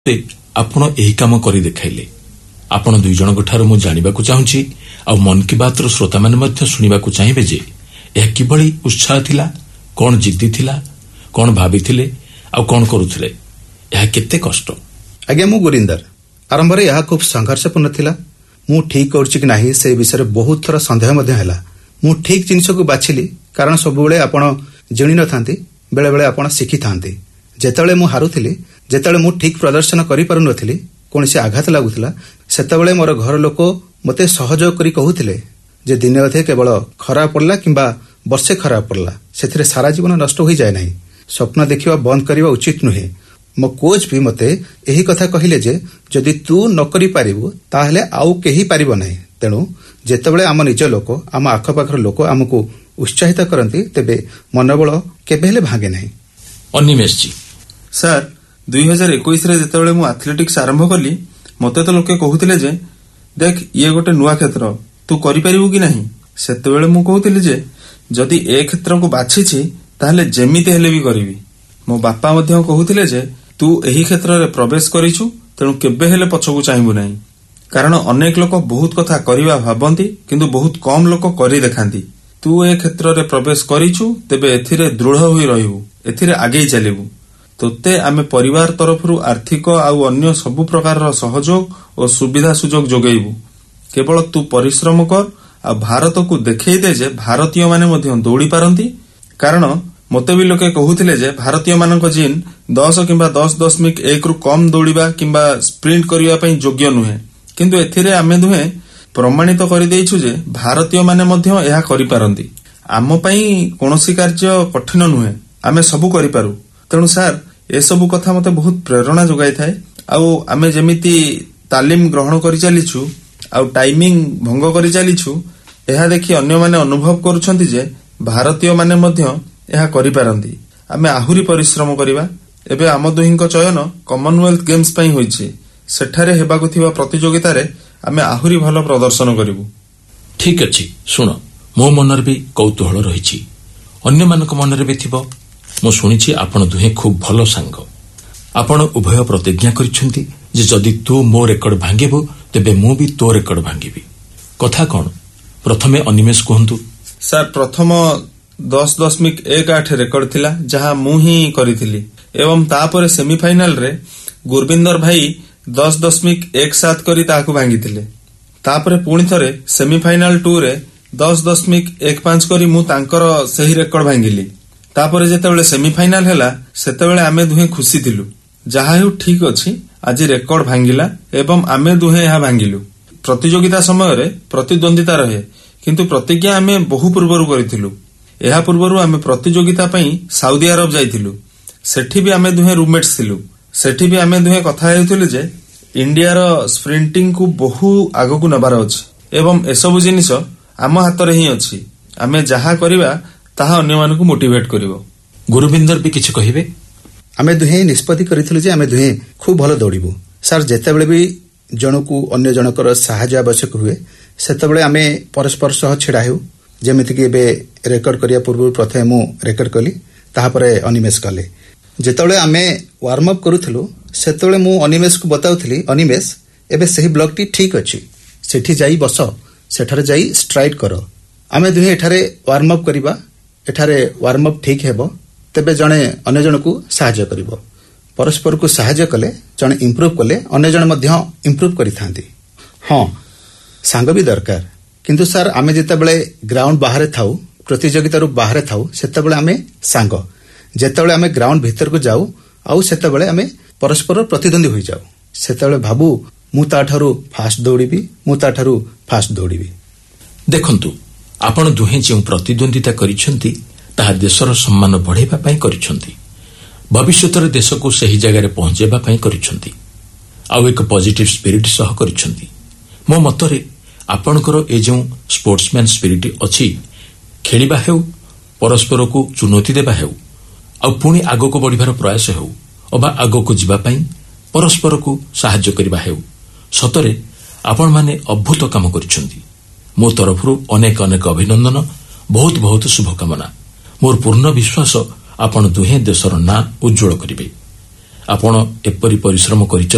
ଆପଣ ଏହି କାମ କରି ଦେଖାଇଲେ। ଆପଣ ଦୁଇ ଜଣଙ୍କ ଠାରୁ ମୁଁ ଜାଣିବାକୁ ଚାହୁଁଛି, ଆଉ ମନ୍ କି ବାତ୍ର ଶ୍ରୋତାମାନେ ମଧ୍ୟ ଶୁଣିବାକୁ ଚାହିଁବେ ଯେ ଏହା କିଭଳି ଉତ୍ସାହ ଥିଲା, କଣ ଜିଦ୍ଦି ଥିଲା, କଣ ଭାବିଥିଲେ ଆଉ କଣ କରୁଥିଲେ, ଏହା କେତେ କଷ୍ଟ। ଆଜ୍ଞା, ମୁଁ ଗୁରିନ୍ଦର। ଆରମ୍ଭରେ ଏହା ଖୁବ୍ ସଂଘର୍ଷପୂର୍ଣ୍ଣ ଥିଲା। ମୁଁ ଠିକ୍ କରୁଛି କି ନାହିଁ ସେ ବିଷୟରେ ବହୁତ ଥର ସନ୍ଦେହ ମଧ୍ୟ ହେଲା। ମୁଁ ଠିକ୍ ଜିନିଷକୁ ବାଛିଲି, କାରଣ ସବୁବେଳେ ଆପଣ ଜିଣି ନଥାନ୍ତି, ବେଳେବେଳେ ଆପଣ ଶିଖିଥାନ୍ତି। ଯେତେବେଳେ ମୁଁ ହାରୁଥିଲି, ଯେତେବେଳେ ମୁଁ ଠିକ୍ ପ୍ରଦର୍ଶନ କରିପାରୁନଥିଲି, କୌଣସି ଆଘାତ ଲାଗୁଥିଲା, ସେତେବେଳେ ମୋର ଘର ଲୋକ ମୋତେ ସହଯୋଗ କରି କହୁଥିଲେ ଯେ ଦିନେ ଅଧେ କେବଳ ଖରାପ ପଡ଼ିଲା କିମ୍ବା ବର୍ଷେ ଖରାପ ପଡ଼ିଲା, ସେଥିରେ ସାରା ଜୀବନ ନଷ୍ଟ ହୋଇଯାଏ ନାହିଁ। ସ୍ୱପ୍ନ ଦେଖିବା ବନ୍ଦ କରିବା ଉଚିତ ନୁହେଁ। ମୋ କୋଚ୍ ବି ମୋତେ ଏହି କଥା କହିଲେ ଯେ ଯଦି ତୁ ନ କରିପାରିବୁ ତାହେଲେ ଆଉ କେହି ପାରିବ ନାହିଁ। ତେଣୁ ଯେତେବେଳେ ଆମ ନିଜ ଲୋକ, ଆମ ଆଖପାଖର ଲୋକ ଆମକୁ ଉତ୍ସାହିତ କରନ୍ତି, ତେବେ ମନୋବଳ କେବେ ହେଲେ ଭାଙ୍ଗେ ନାହିଁ। ଅନିମେଶ ଜୀ। ସାର୍, 2021ରେ ଯେତେବେଳେ ମୁଁ ଆଥଲେଟିକ୍ସ ଆରମ୍ଭ କଲି, ମୋତେ ତ ଲୋକେ କହୁଥିଲେ ଯେ ଦେଖ ଇଏ ଗୋଟେ ନୂଆ କ୍ଷେତ୍ର, ତୁ କରିପାରିବୁ କି ନାହିଁ। ସେତେବେଳେ ମୁଁ କହୁଥିଲି ଯେ ଯଦି ଏ କ୍ଷେତ୍ରକୁ ବାଛିଛି ତାହେଲେ ଯେମିତି ହେଲେ ବି କରିବି। ମୋ ବାପା ମଧ୍ୟ କହୁଥିଲେ ଯେ ତୁ ଏହି କ୍ଷେତ୍ରରେ ପ୍ରବେଶ କରିଛୁ, ତେଣୁ କେବେ ହେଲେ ପଛକୁ ଚାହିଁବୁ ନାହିଁ। କାରଣ ଅନେକ ଲୋକ ବହୁତ କଥା କରିବା ଭାବନ୍ତି, କିନ୍ତୁ ବହୁତ କମ୍ ଲୋକ କରି ଦେଖାନ୍ତି। ତୁ ଏ କ୍ଷେତ୍ରରେ ପ୍ରବେଶ କରିଛୁ, ତେବେ ଏଥିରେ ଦୃଢ଼ ହୋଇ ରହିବୁ, ଏଥିରେ ଆଗେଇ ଚାଲିବୁ। ତୋତେ ଆମେ ପରିବାର ତରଫରୁ ଆର୍ଥିକ ଆଉ ଅନ୍ୟ ସବୁ ପ୍ରକାରର ସହଯୋଗ ଓ ସୁବିଧା ସୁଯୋଗ ଯୋଗାଇବୁ। କେବଳ ତୁ ପରିଶ୍ରମ କର ଆଉ ଭାରତକୁ ଦେଖେଇ ଦେ ଯେ ଭାରତୀୟମାନେ ମଧ୍ୟ ଦୌଡ଼ି ପାରନ୍ତି। କାରଣ ମୋତେ ବି ଲୋକେ କହୁଥିଲେ ଯେ ଭାରତୀୟମାନଙ୍କ ଜିନ୍ 10 କିମ୍ବା 10.1ରୁ କମ୍ ଦୌଡ଼ିବା କିମ୍ବା ସ୍ପ୍ରିଣ୍ଟ କରିବା ପାଇଁ ଯୋଗ୍ୟ ନୁହେଁ। କିନ୍ତୁ ଏଥିରେ ଆମେ ଦୁହେଁ ପ୍ରମାଣିତ କରିଦେଇଛୁ ଯେ ଭାରତୀୟମାନେ ମଧ୍ୟ ଏହା କରିପାରନ୍ତି। ଆମ ପାଇଁ କୌଣସି କାର୍ଯ୍ୟ କଠିନ ନୁହେଁ, ଆମେ ସବୁ କରିପାରୁ। ତେଣୁ ସାର୍, ଏସବୁ କଥା ମୋତେ ବହୁତ ପ୍ରେରଣା ଯୋଗାଇଥାଏ। ଆଉ ଆମେ ଯେମିତି ତାଲିମ ଗ୍ରହଣ କରିଚାଲିଛୁ ଆଉ ଟାଇମିଂ ଭଙ୍ଗ କରିଚାଲିଛୁ, ଏହା ଦେଖି ଅନ୍ୟମାନେ ଅନୁଭବ କରୁଛନ୍ତି ଯେ ଭାରତୀୟମାନେ ମଧ୍ୟ ଏହା କରିପାରନ୍ତି। ଆମେ ଆହୁରି ପରିଶ୍ରମ କରିବା। ଏବେ ଆମ ଦୁହିଁଙ୍କ ଚୟନ କମନୱେଲ୍ଥ ଗେମ୍ସ ପାଇଁ ହୋଇଛି। ସେଠାରେ ହେବାକୁ ଥିବା ପ୍ରତିଯୋଗିତାରେ ଆମେ ଆହୁରି ଭଲ ପ୍ରଦର୍ଶନ କରିବୁ। ଠିକ୍ ଅଛି, ଶୁଣ, ମୋ ମନରେ ବି କୌତୂହଳ ରହିଛି, ଅନ୍ୟମାନଙ୍କ ମନରେ ବି ଥିବ। ମୁଁ ଶୁଣିଛି ଆପଣ ଦୁହେଁ ଖୁବ୍ ଭଲ ସାଙ୍ଗ। ଆପଣ ଉଭୟ ପ୍ରତିଜ୍ଞା କରିଛନ୍ତି ଯେ ଯଦି ତୁ ମୋ ରେକର୍ଡ ଭାଙ୍ଗିବୁ ତେବେ ମୁଁ ବି ତୋ ରେକର୍ଡ ଭାଙ୍ଗିବି। କଥା କ'ଣ? ପ୍ରଥମେ ଅନିମେଶ କୁହନ୍ତୁ। ସାର୍, ପ୍ରଥମ 10.18 ରେକର୍ଡ ଥିଲା, ଯାହା ମୁଁ ହିଁ କରିଥିଲି। ଏବଂ ତାପରେ ସେମିଫାଇନାଲରେ ଗୁରବିନ୍ଦର ଭାଇ 10.17 କରି ତାହାକୁ ଭାଙ୍ଗିଥିଲେ। ତାପରେ ପୁଣି ଥରେ ସେମିଫାଇନାଲ 2ରେ 10.15 କରି ମୁଁ ତାଙ୍କର ସେହି ରେକର୍ଡ ଭାଙ୍ଗିଲି। ତାପରେ ଯେତେବେଳେ ସେମିଫାଇନାଲ ହେଲା, ସେତେବେଳେ ଆମେ ଦୁହେଁ ଖୁସି ଥିଲୁ। ଯାହା ହେଉ ଠିକ୍ ଅଛି, ଆଜି ରେକର୍ଡ ଭାଙ୍ଗିଲା ଏବଂ ଆମେ ଦୁହେଁ ଏହା ଭାଙ୍ଗିଲୁ। ପ୍ରତିଯୋଗିତା ସମୟରେ ପ୍ରତିଦ୍ୱନ୍ଦିତା ରହେ, କିନ୍ତୁ ପ୍ରତିଜ୍ଞା ଆମେ ବହୁ ପୂର୍ବରୁ କରିଥିଲୁ। ଏହା ପୂର୍ବରୁ ଆମେ ପ୍ରତିଯୋଗିତା ପାଇଁ ସାଉଦି ଆରବ ଯାଇଥିଲୁ। ସେଠି ବି ଆମେ ଦୁହେଁ ରୁମମେଟ୍ସ ଥିଲୁ। ସେଠି ବି ଆମେ ଦୁହେଁ କଥା ହେଉଥିଲୁ ଯେ ଇଣ୍ଡିଆର ସ୍ପ୍ରିଣ୍ଟିଂକୁ ବହୁ ଆଗକୁ ନେବାର ଅଛି ଏବଂ ଏସବୁ ଜିନିଷ ଆମ ହାତରେ ହିଁ ଅଛି। ଆମେ ଯାହା କରିବା ତାହା ଅନ୍ୟମାନଙ୍କୁ ମୋଟିଭେଟ୍ କରିବ। ଗୁରୁବିନ୍ଦର ବି କିଛି କହିବେ। ଆମେ ଦୁହେଁ ନିଷ୍ପତ୍ତି କରିଥିଲୁ ଯେ ଆମେ ଦୁହେଁ ଖୁବ୍ ଭଲ ଦୌଡ଼ିବୁ। ସାର୍, ଯେତେବେଳେ ବି ଜଣକୁ ଅନ୍ୟ ଜଣଙ୍କର ସାହାଯ୍ୟ ଆବଶ୍ୟକ ହୁଏ, ସେତେବେଳେ ଆମେ ପରସ୍ପର ସହ ଛିଡ଼ା ହେଉ। ଯେମିତିକି ଏବେ ରେକର୍ଡ କରିବା ପୂର୍ବରୁ ପ୍ରଥମେ ମୁଁ ରେକର୍ଡ କଲି, ତାହାପରେ ଅନିମେଶ କଲେ। ଯେତେବେଳେ ଆମେ ୱାର୍ମ ଅପ୍ କରୁଥିଲୁ, ସେତେବେଳେ ମୁଁ ଅନିମେଶକୁ ବତାଉଥିଲି, ଅନିମେଶ, ଏବେ ସେହି ବ୍ଲକଟି ଠିକ୍ ଅଛି, ସେଠି ଯାଇ ବସ, ସେଠାରେ ଯାଇ ଷ୍ଟ୍ରାଇଡ୍ କର। ଆମେ ଦୁହେଁ ଏଠାରେ ୱାର୍ମ ଅପ୍ କରିବା, ଏଠାରେ ୱାର୍ମ ଅପ୍ ଠିକ୍ ହେବ, ତେବେ ଜଣେ ଅନ୍ୟ ଜଣକୁ ସାହାଯ୍ୟ କରିବ। ପରସ୍ପରକୁ ସାହାଯ୍ୟ କଲେ, ଜଣେ ଇମ୍ପ୍ରୁଭ୍ କଲେ, ଅନ୍ୟ ଜଣେ ମଧ୍ୟ ଇମ୍ପ୍ରୁଭ୍ କରିଥାନ୍ତି। ହଁ, ସାଙ୍ଗ ବି ଦରକାର। କିନ୍ତୁ ସାର୍, ଆମେ ଯେତେବେଳେ ଗ୍ରାଉଣ୍ଡ ବାହାରେ ଥାଉ, ପ୍ରତିଯୋଗିତାରୁ ବାହାରେ ଥାଉ, ସେତେବେଳେ ଆମେ ସାଙ୍ଗ। ଯେତେବେଳେ ଆମେ ଗ୍ରାଉଣ୍ଡ ଭିତରକୁ ଯାଉ, ଆଉ ସେତେବେଳେ ଆମେ ପରସ୍ପର ପ୍ରତିଦ୍ୱନ୍ଦ୍ୱୀ ହୋଇଯାଉ। ସେତେବେଳେ ଭାବୁ ମୁଁ ତାଠାରୁ ଫାଷ୍ଟ ଦୌଡ଼ିବି, ମୁଁ ତାଠାରୁ ଫାଷ୍ଟ ଦୌଡ଼ିବି। ଦେଖନ୍ତୁ, ଆପଣ ଦୁହେଁ ଯେଉଁ ପ୍ରତିଦ୍ୱନ୍ଦିତା କରିଛନ୍ତି ତାହା ଦେଶର ସମ୍ମାନ ବଢ଼ାଇବା ପାଇଁ କରିଛନ୍ତି। ଭବିଷ୍ୟତରେ ଦେଶକୁ ସେହି ଜାଗାରେ ପହଞ୍ଚାଇବା ପାଇଁ କରିଛନ୍ତି। ଆଉ ଏକ ପଜିଟିଭ୍ ସ୍ପିରିଟ୍ ସହ କରିଛନ୍ତି। ମୋ ମତରେ ଆପଣଙ୍କର ଏ ଯେଉଁ ସ୍ପୋର୍ଟସମ୍ୟାନ୍ ସ୍ପିରିଟ୍ ଅଛି, ଖେଳିବା ହେଉ, ପରସ୍ପରକୁ ଚୁନୌତି ଦେବା ହେଉ, ଆଉ ପୁଣି ଆଗକୁ ବଢ଼ିବାର ପ୍ରୟାସ ହେଉ, ଅବା ଆଗକୁ ଯିବା ପାଇଁ ପରସ୍ପରକୁ ସାହାଯ୍ୟ କରିବା ହେଉ, ସତରେ ଆପଣମାନେ ଅଦ୍ଭୁତ କାମ କରିଛନ୍ତି। ମୋ ତରଫରୁ ଅନେକ ଅନେକ ଅଭିନନ୍ଦନ, ବହୁତ ବହୁତ ଶୁଭକାମନା। ମୋର ପୂର୍ଣ୍ଣ ବିଶ୍ୱାସ ଆପଣ ଦୁହେଁ ଦେଶର ନାଁ ଉଜ୍ଜ୍ୱଳ କରିବେ। ଆପଣ ଏପରି ପରିଶ୍ରମ କରି